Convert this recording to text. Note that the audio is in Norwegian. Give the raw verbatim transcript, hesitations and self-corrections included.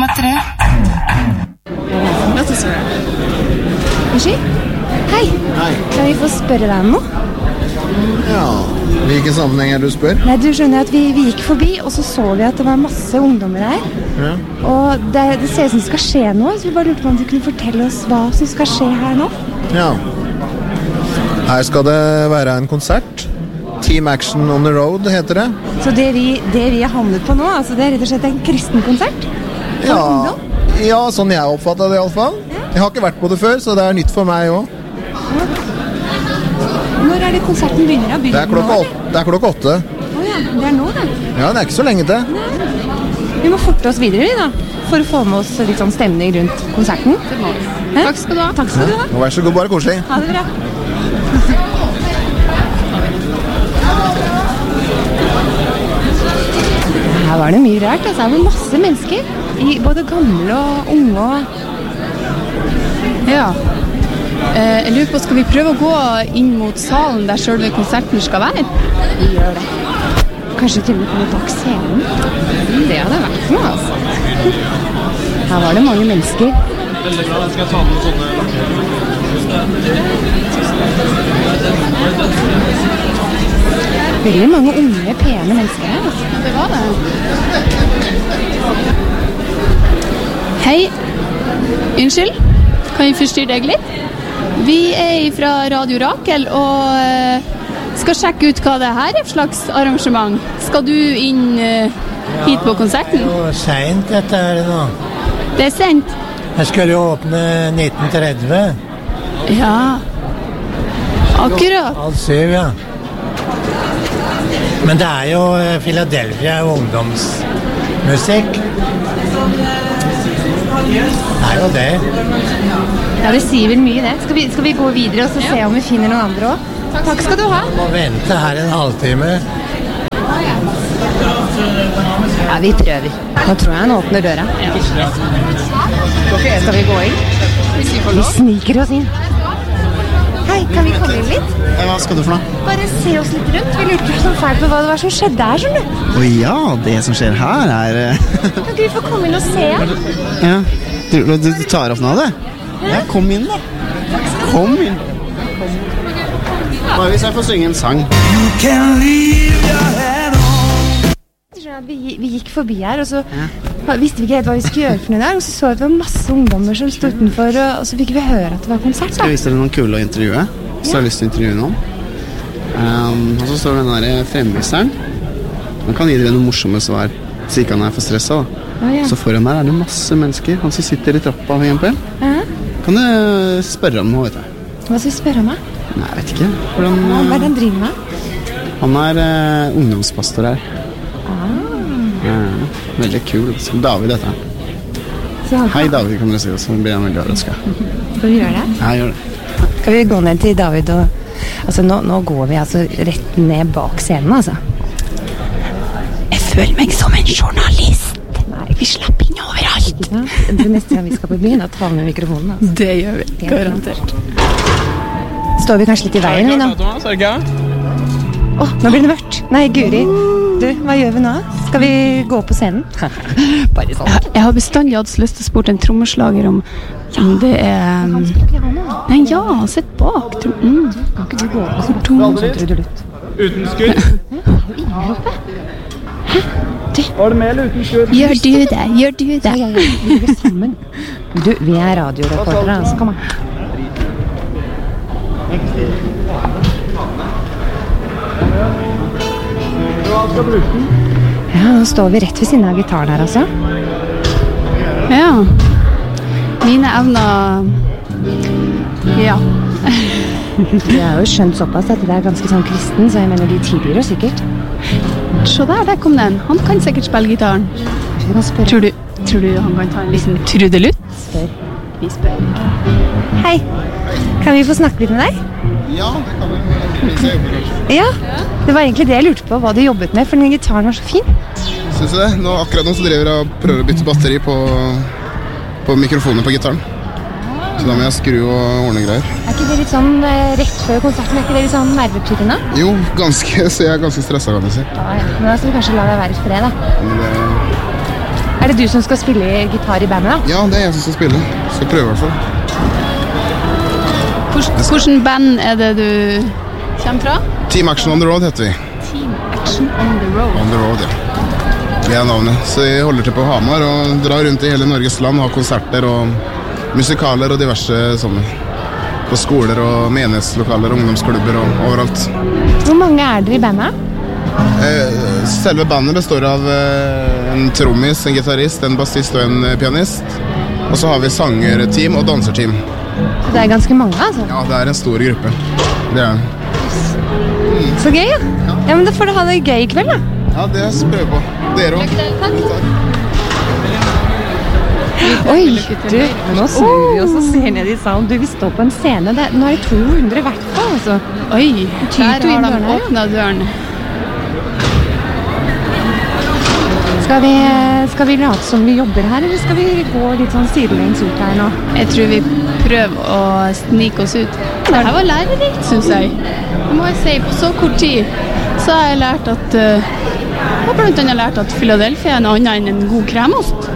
komma tre. Unnskyld? Hei. Hei. Kan vi få spørre deg om noe? Ja, hvilken sammenheng er du spør? Nei, du skjønner at vi, vi gikk forbi, og så så vi at det var masse ungdommer her. Ja. Og det, det ser ut som det skal skje noe, så vi bare lurte på om du kunne fortelle oss hva som skal skje her nå. Ja. Her skal det være en konsert. Team Action on the Road heter det. Så det vi, det vi har handlet på nå, altså det er rett og slett en kristen konsert? Ja, ja, sånn jeg oppfattet det i alle fall. Jeg har ikke vært på det før, så det er nytt for meg også. Når er det konserten begynner? begynner det, er klokka åtte, det er klokka åtte. Åja, det er nå det? Ja, det er ikke så lenge til. Nei. Vi må forte oss videre da, for å få med oss litt sånn stemning rundt konserten. Takk skal du ha. Takk skal du ha. Vær så god, bare koselig. Ha det bra. Her var det mye rart, altså. Her var masse mennesker. I både gamle og unge og... Ja. Eh, jeg lurer på, skal vi prøve å gå inn mot salen der selve konserten skal være? Vi gjør det. Kanskje til og med komme bak scenen? Det hadde vært noe, altså. Her var det mange mennesker. Veldig bra, jeg skal ta med sånne Veldig mange unge, pene mennesker her, altså. Det var det. Hei. Unnskyld, kan vi forstyrre deg litt? Vi er fra Radio Rakel og uh, skal sjekke ut hva det her er for slags arrangement. Skal du inn uh, hit på konserten? Det er jo sent dette her nå. Det er sent? Jeg skulle jo åpne nitten tretti. Ja, akkurat. Halv syv, ja. Men det er jo Philadelphia ungdomsmusikk. Det er jo det. Ja, det sier vel mye det. Skal vi, skal vi gå videre og så se om vi finner noen andre også? Takk, Takk skal du ha. Vi må vente her en halvtime. Ja, vi prøver. Nå tror jeg han åpner døra. Ja. Skal vi gå inn? Vi sniker oss inn. Hei, kan vi komme inn litt? Hva skal du for noe? Bare se oss litt rundt. Vi lurte sånn feil på hva det var som skjedde her, skjønner du? Å ja, det som skjer her er... Kan ikke vi få komme inn og se? Ja, du, du, du tar opp noe av det? Ja, kom inn da. Kom inn. Bare hvis jeg får synge en sang. You can leave your head on. Vi, vi gikk forbi her, og så ja. visste vi ikke helt hva vi skulle gjøre for noe der, og så så vi at det var masse ungdommer som stod utenfor, og så fikk vi høre at det var konsert. Skal jeg vise dere noen kule å intervjue? Så jeg har lyst til å intervjue noen. Um, og så står den der fremviseren. Man kan gi dere noen morsomme svar, så ikke han er for stresset da. Ah, ja. Så foran der er det masse mennesker, han som sitter i trappa for eksempel. Ja. Kan du spørre om noe, vet du? Hva skal vi spørre om da? Nei, jeg vet ikke. Hvordan, Hva er det han driver med? Han er uh, ungdomspastor her. Ja, veldig kul. David dette. Hei David, kan dere si det, så blir han veldig overrasket. Skal vi gjøre det? Ja, gjør det. Skal vi gå ned til David og... Altså, nå, nå går vi altså rett ned bak scenen, altså. Jeg føler meg som en journalist. Nei, vi slapper inn overalt. Det neste gang vi skal på byen, da tar vi med mikrofonen. Altså. Det gjør vi, garantert. Står vi kanskje litt i veien, vi nå? Åh, nå blir det mørkt. Nei, Guri. Du, hva gjør vi nå? Skal vi gå på scenen? Bare sånn. Jeg, jeg har bestandig hatt lyst til å spørre en trommeslager om, om det er... Han spiller piano. Nei, ja, sett bak. Mm. Kan ikke du gå på sånn trudelutt? Uten skudd. Det er jo ingen oppe. Hæ? Var det med eller uten skudd? Gjør du det, gjør du det. Ja, ja, ja, vi gjør sammen. Du, vi er radioreportere, altså, kom her. Ja, nå står vi rett ved siden av gitaren her, altså. Ja. Mine evner... Ja. Vi har jo skjønt såpass at det er ganske sånn kristen, så jeg mener de tilbyr oss sikkert. Så der, der kom den. Han kan sikkert spille gitaren. Tror du, tror du han kan ta en liten trudelutt? Spør. Vi spør. Hei, kan vi få snakke litt med deg? Ja, det kan vi. Ja, det var egentlig det jeg lurte på, hva du jobbet med, for den gitaren var så fin. Synes du det? Nå, akkurat nå så driver jeg og prøver å bytte batteri på, på mikrofonen på gitaren. Så da må jeg skru og ordne greier. Er ikke det litt sånn eh, rett før konserten, er ikke det litt sånn nervepirrende? Jo, ganske, så jeg er ganske stresset, kan du si. Ja, ja. Men da skal vi kanskje la deg være i fred, da. Men det, Er det du som skal spille gitar i bandet da? Ja, det er jeg som skal spille. Skal prøve i hvert fall. Hvordan band er det du kommer fra? Team Action on the Road heter vi. Team Action on the Road. On the Road, ja. Det er navnet. Så vi holder til på Hamar og drar rundt i hele Norges land, har konserter og musikaler og diverse sånne. På skoler og menighetslokaler, ungdomsklubber og overalt. Hvor mange er dere i bandet? Eh, selve bandet består av eh, en trommis, en gitarist, en bassist og en pianist. Og så har vi sangerteam og danserteam. Det er ganske mange, altså. Ja, det er en stor gruppe. Det er det. Mm. Så gøy, ja. Ja, men da får du ha det gøy i kveld, da. Ja, det skal vi prøve på. Dere også. Takk. Oi, du, nå snur vi oss og ser ned i salen. Du, vi står på en scene. Det, nå er det to hundre i hvert fall, altså. Oi, Tyto der har inn de dørene, ja. åpnet døren. Skal vi, skal vi late som vi jobber her, eller skal vi gå litt sånn sidelengs ut her nå? Jeg tror vi prøver å snike oss ut. Det her var lærerikt, synes jeg. Det må jeg si, på så kort tid så har jeg lært at uh, jeg har blant annet lært at Philadelphia er noe annet enn en god kremost.